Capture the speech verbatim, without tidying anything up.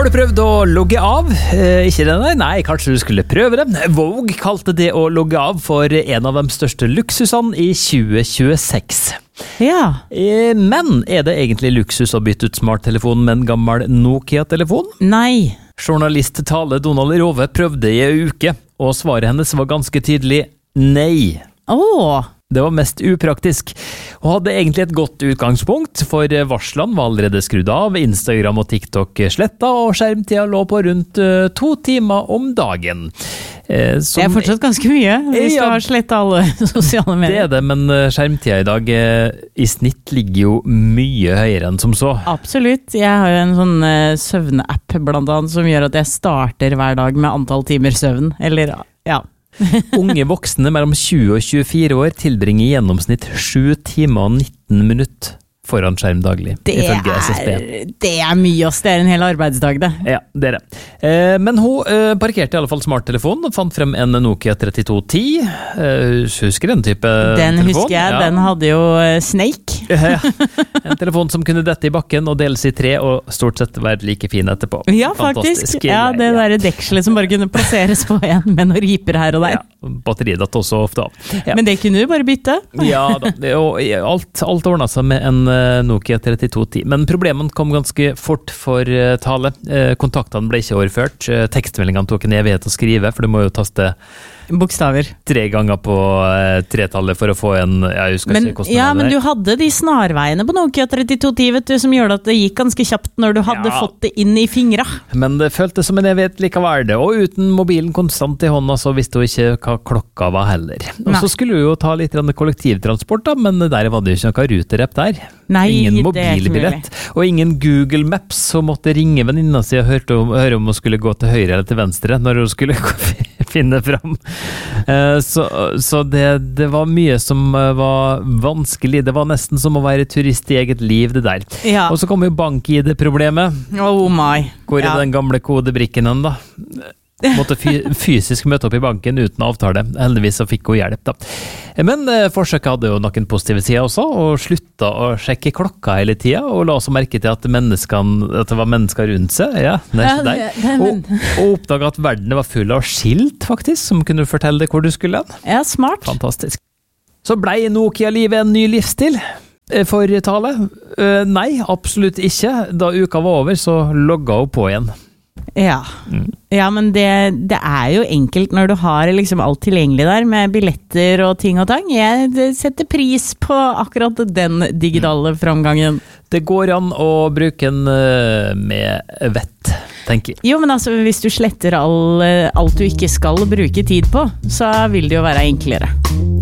Har du prøvd å logge av? Eh, ikke det, nei? Nei, kanskje du skulle prøve det. Vogue kalte det å logge av for en av de største luksusene i tjue tjueseks. Ja. Eh, men er det egentlig luksus å bytte ut smarttelefonen med en gammel Nokia-telefon? Nei. Journalist Tale Donald Rove prøvde i en uke, og svaret hennes var ganske tydelig nei. Åh. Det var mest upraktisk, og hadde egentlig et godt utgangspunkt, for varslene var allerede skrudd av, Instagram og TikTok sletta, og skjermtida lå på rundt uh, to timer om dagen. Eh, som, det er fortsatt ganske mye, hvis ja, du har slettet alle sosiale medier. Det er det, men skjermtida i dag eh, i snitt ligger jo mye høyere enn som så. Absolutt. Jeg har jo en sånn uh, søvnapp blant annet, som gjør at jeg starter hver dag med antall timer søvn, eller ja. Unge voksne mellom tjue og tjuefire år tilbringer i gjennomsnitt sju timer og nitten minutter foran skjerm daglig, det ifølge S S B. Er, det er mye, ass. Det er en hel arbeidsdag, det. Ja, det er det. Eh, men hun eh, parkerte i alle fall smarttelefonen og fant frem en Nokia trettito ti. Eh, husker den type den telefon? Den husker jeg. Ja. Den hadde jo uh, Snake. Ja, en telefon som kunne dette i bakken og deles i tre, og stort sett være like fin etterpå. Ja, faktisk. Ja, det der dekselet som bare kunne plasseres på en, med noen riper her og der. Ja, batteriet datt også ofte av. Ja. Men det kunne du bare bytte. Ja da, det, og alt, alt ordnet seg med en Nokia trettito ti, men problemene kom ganske fort for uh, Tale. Uh, kontaktene ble ikke overført, uh, tekstmeldingene tok en evighet å skrive, for du må jo taste bokstaver tre ganger på uh, tretallet for å få en, jeg husker men, ikke hvordan ja, det men du hadde de snarveiene på Nokia trettito ti, vet du, som gjorde at det gikk ganske kjapt når du hadde ja. fått det inn i fingra. Men det føltes som en evighet likevel det, og uten mobilen konstant i hånda så visste hun ikke hva klokka var heller. Og Nei. Så skulle hun jo ta litt kollektivtransport da, men der var det jo ikke noe ruterepp der. Nei, ingen mobilbillett, og ingen Google Maps, så måtte ringe venninna si og høre om, høre om hun skulle gå til høyre eller til venstre når hun skulle finne fram. Så, så det, det var mye som var vanskelig. Det var nesten som å være turist i eget liv, det der. Ja. Og så kom jo bank-I D-problemet. Oh my. Hvor er ja. den gamle kodebrikken hen da? Måtte fysisk møte opp i banken uten avtale. Heldigvis så fikk hun hjelp da. Men eh, forsøket hadde jo noen positive sider også, og slutta å sjekke klokka hele tida, og la også merke til at, at det var mennesker rundt seg, ja, neste der. Og, og oppdaga at verden var full av skilt faktisk, som kunne fortelle deg hvor du skulle hen. Ja, smart. Fantastisk. Så blei Nokia-livet en ny livsstil for Tale? Uh, nei, absolutt ikke. Da uka var over, så logga hun på igjen. Ja, mm. ja men det, det er jo enkelt når du har liksom alt tilgjengelig der med billetter og ting og tang. Jeg setter pris på akkurat den digitale mm. framgangen. Det går an å bruke den med vett, tenker jeg. Jo, men altså hvis du sletter all, alt du ikke skal bruke tid på, så vil det jo være enklere.